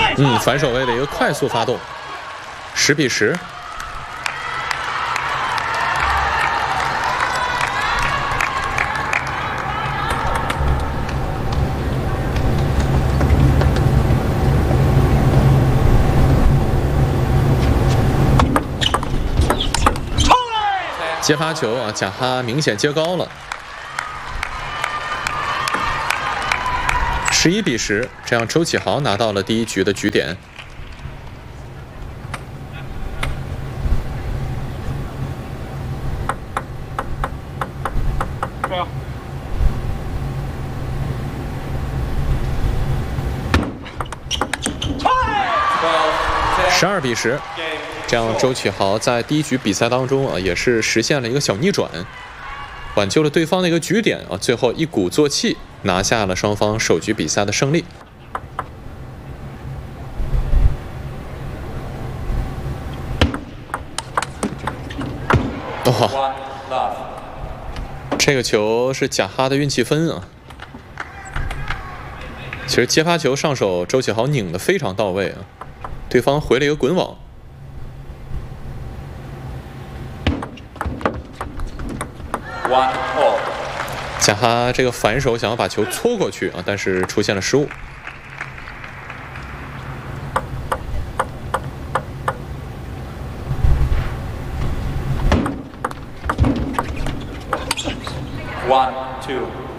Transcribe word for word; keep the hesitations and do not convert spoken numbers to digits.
嗯，反手位的一个快速发动，十比十。接发球啊，贾哈明显接高了，十一比十，这样周启豪拿到了第一局的局点。十二比十。这样，周启豪在第一局比赛当中啊，也是实现了一个小逆转，挽救了对方的一个局点啊，最后一鼓作气拿下了双方首局比赛的胜利。哇，这个球是贾哈的运气分啊。其实接发球上手，周启豪拧得非常到位啊，对方回了一个滚网。贾哈这个反手想要把球搓过去啊，但是出现了失误。 One, two.